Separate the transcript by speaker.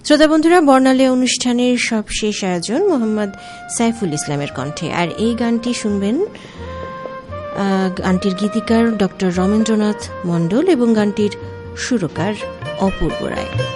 Speaker 1: শ্রোতা বন্ধুরা, বর্ণালী অনুষ্ঠানের সবশেষ আয়োজন মোহাম্মদ সাইফুল ইসলামের কণ্ঠে। আর এই গানটি শুনবেন, গানটির গীতিকার ডক্টর রমেন্দ্রনাথ মণ্ডল এবং গানটির সুরকার অপূর্ব রায়।